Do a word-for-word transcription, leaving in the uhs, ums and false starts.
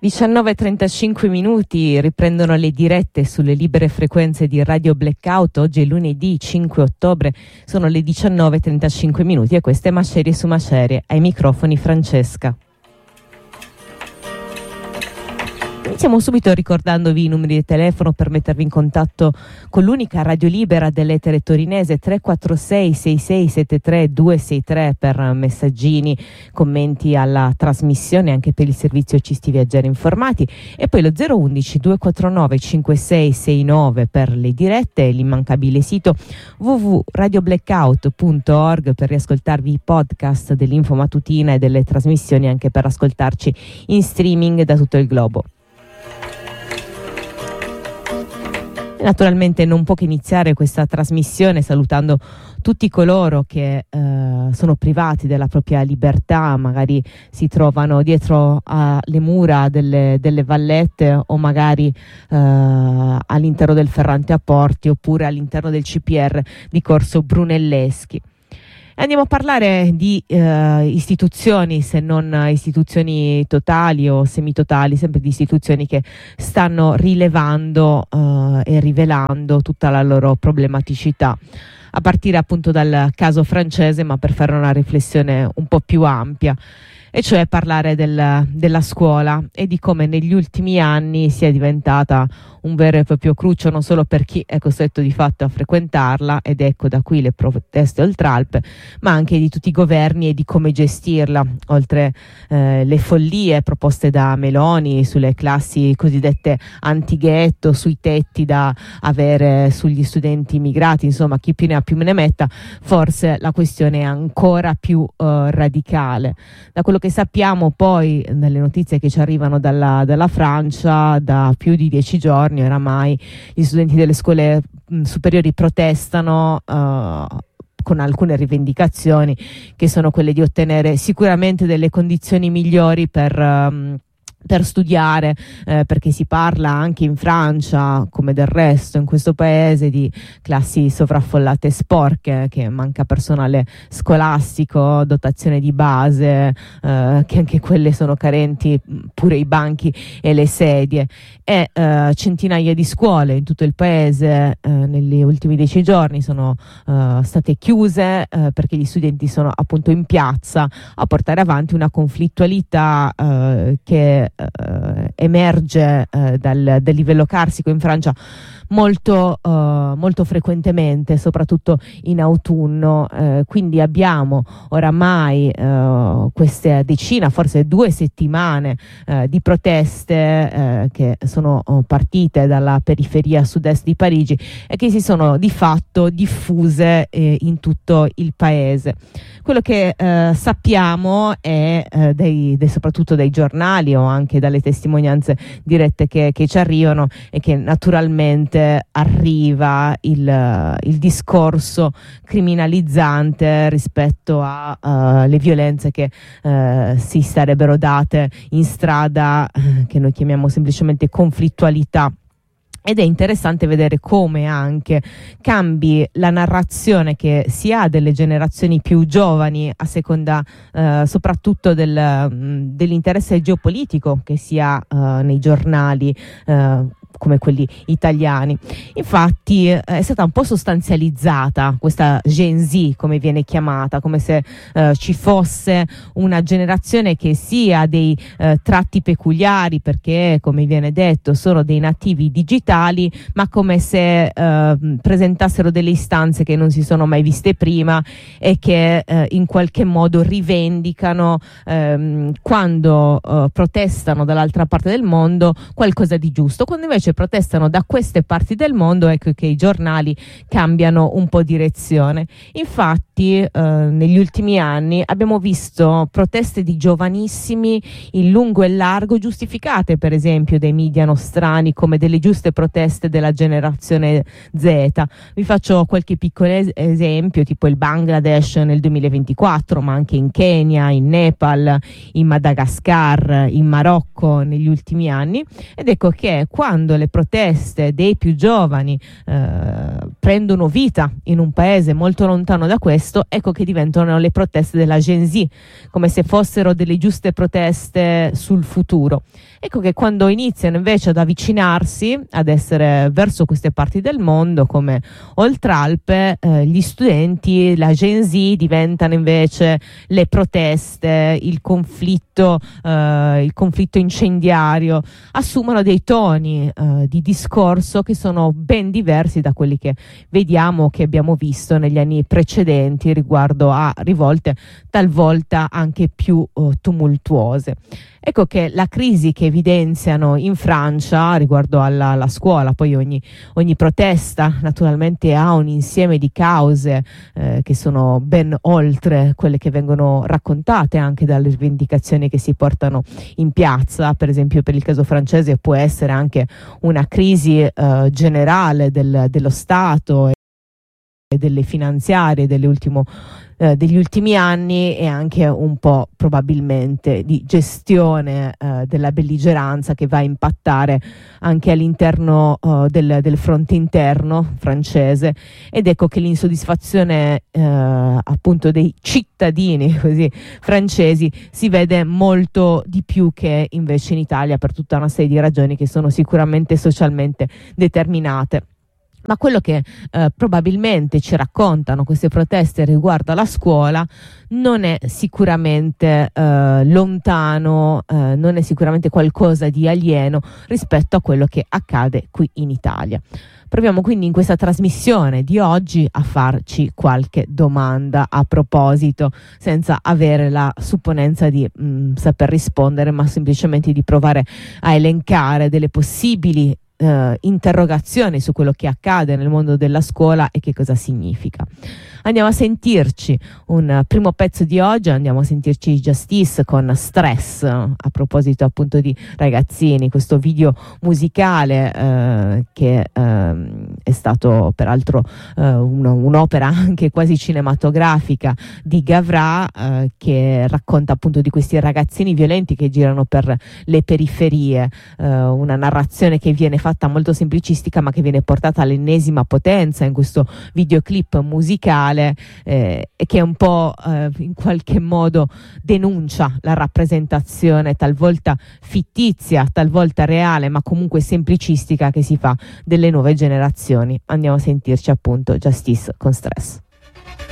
diciannove e trentacinque minuti, riprendono le dirette sulle libere frequenze di Radio Blackout. Oggi è lunedì cinque ottobre, sono le diciannove e trentacinque minuti e questa è Macerie su Macerie. Ai microfoni Francesca. Iniziamo subito ricordandovi i numeri di telefono per mettervi in contatto con l'unica radio libera dell'etere torinese, tre quattro sei sei sei sette tre due sei tre per messaggini, commenti alla trasmissione, anche per il servizio Cisti Viaggiari Informati, e poi lo zero undici due quattro nove cinque sei sei nove per le dirette e l'immancabile sito w w w punto radio blackout punto org per riascoltarvi i podcast dell'info mattutina e delle trasmissioni, anche per ascoltarci in streaming da tutto il globo. Naturalmente non può che iniziare questa trasmissione salutando tutti coloro che eh, sono privati della propria libertà, magari si trovano dietro alle mura delle, delle vallette o magari eh, all'interno del Ferrante a Porti oppure all'interno del C P R di Corso Brunelleschi. Andiamo a parlare di eh, istituzioni, se non istituzioni totali o semitotali, sempre di istituzioni che stanno rilevando eh, e rivelando tutta la loro problematicità, a partire appunto dal caso francese, ma per fare una riflessione un po' più ampia, e cioè parlare del, della scuola e di come negli ultimi anni sia diventata un vero e proprio cruccio, non solo per chi è costretto di fatto a frequentarla, ed ecco da qui le proteste oltralpe, ma anche di tutti i governi e di come gestirla, oltre eh, le follie proposte da Meloni sulle classi cosiddette antighetto, sui tetti da avere sugli studenti immigrati, insomma chi più ne ha più ne metta. Forse la questione è ancora più eh, radicale. Da quello che sappiamo poi, dalle notizie che ci arrivano dalla, dalla Francia, da più di dieci giorni oramai gli studenti delle scuole mh, superiori protestano uh, con alcune rivendicazioni, che sono quelle di ottenere sicuramente delle condizioni migliori per um, per studiare, eh, perché si parla anche in Francia, come del resto in questo paese, di classi sovraffollate e sporche, che manca personale scolastico, dotazione di base, eh, che anche quelle sono carenti, pure i banchi e le sedie, e eh, centinaia di scuole in tutto il paese eh, negli ultimi dieci giorni sono eh, state chiuse eh, perché gli studenti sono appunto in piazza a portare avanti una conflittualità eh, che Uh, emerge uh, dal, dal livello carsico in Francia molto, uh, molto frequentemente, soprattutto in autunno. Uh, quindi abbiamo oramai uh, queste decina, forse due settimane uh, di proteste uh, che sono uh, partite dalla periferia sud-est di Parigi e che si sono di fatto diffuse eh, in tutto il paese. Quello che uh, sappiamo è uh, dei, dei, soprattutto dai giornali o anche dalle testimonianze dirette che, che ci arrivano, e che naturalmente arriva il, il discorso criminalizzante rispetto a uh, le violenze che uh, si sarebbero date in strada, uh, che noi chiamiamo semplicemente conflittualità. Ed è interessante vedere come anche cambi la narrazione che si ha delle generazioni più giovani a seconda eh, soprattutto del, mh, dell'interesse geopolitico che si ha eh, nei giornali eh, come quelli italiani. Infatti eh, è stata un po' sostanzializzata questa Gen Z, come viene chiamata, come se eh, ci fosse una generazione che sia dei eh, tratti peculiari, perché come viene detto sono dei nativi digitali, ma come se eh, presentassero delle istanze che non si sono mai viste prima e che eh, in qualche modo rivendicano ehm, quando eh, protestano dall'altra parte del mondo qualcosa di giusto, quando invece protestano da queste parti del mondo, ecco che i giornali cambiano un po' direzione. Infatti eh, negli ultimi anni abbiamo visto proteste di giovanissimi in lungo e largo, giustificate per esempio dai media nostrani come delle giuste proteste della generazione Z. Vi faccio qualche piccolo es- esempio, tipo il Bangladesh nel duemilaventiquattro, ma anche in Kenya, in Nepal, in Madagascar, in Marocco negli ultimi anni. Ed ecco che quando le proteste dei più giovani eh, prendono vita in un paese molto lontano da questo, presto ecco che diventano le proteste della Gen Z, come se fossero delle giuste proteste sul futuro. Ecco che quando iniziano invece ad avvicinarsi, ad essere verso queste parti del mondo come Oltralpe, eh, gli studenti, la Gen Z diventano invece le proteste, il conflitto, eh, il conflitto incendiario, assumono dei toni eh, di discorso che sono ben diversi da quelli che vediamo, che abbiamo visto negli anni precedenti riguardo a rivolte talvolta anche più eh, tumultuose. Ecco che la crisi che evidenziano in Francia riguardo alla, alla scuola, poi ogni, ogni protesta naturalmente ha un insieme di cause eh, che sono ben oltre quelle che vengono raccontate anche dalle rivendicazioni che si portano in piazza. Per esempio per il caso francese può essere anche una crisi eh, generale del, dello Stato e delle finanziarie dell'ultimo eh, degli ultimi anni, e anche un po' probabilmente di gestione eh, della belligeranza che va a impattare anche all'interno eh, del, del fronte interno francese. Ed ecco che l'insoddisfazione eh, appunto dei cittadini così francesi si vede molto di più che invece in Italia, per tutta una serie di ragioni che sono sicuramente socialmente determinate. Ma quello che eh, probabilmente ci raccontano queste proteste riguardo alla scuola non è sicuramente eh, lontano, eh, non è sicuramente qualcosa di alieno rispetto a quello che accade qui in Italia. Proviamo quindi in questa trasmissione di oggi a farci qualche domanda a proposito, senza avere la supponenza di mh, saper rispondere, ma semplicemente di provare a elencare delle possibili Uh, interrogazioni su quello che accade nel mondo della scuola e che cosa significa. Andiamo a sentirci un uh, primo pezzo di oggi, andiamo a sentirci Justice con Stress, uh, a proposito appunto di ragazzini, questo video musicale uh, che uh, è stato peraltro uh, un'opera anche quasi cinematografica di Gavra, uh, che racconta appunto di questi ragazzini violenti che girano per le periferie, uh, una narrazione che viene fatta molto semplicistica ma che viene portata all'ennesima potenza in questo videoclip musicale, eh, e che un po' eh, in qualche modo denuncia la rappresentazione talvolta fittizia, talvolta reale, ma comunque semplicistica che si fa delle nuove generazioni. Andiamo a sentirci appunto Justice con Stress.